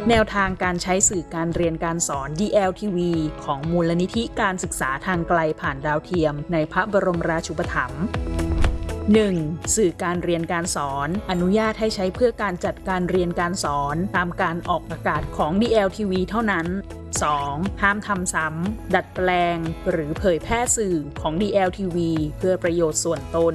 แนวทางการใช้สื่อการเรียนการสอน DLTV ของมูลนิธิการศึกษาทางไกลผ่านดาวเทียมในพระบรมราชูปถัมภ์ 1. สื่อการเรียนการสอนอนุญาตให้ใช้เพื่อการจัดการเรียนการสอนตามการออกอากาศของ DLTV เท่านั้น 2. ห้ามทำซ้ำดัดแปลงหรือเผยแพร่สื่อของ DLTV เพื่อประโยชน์ส่วนตน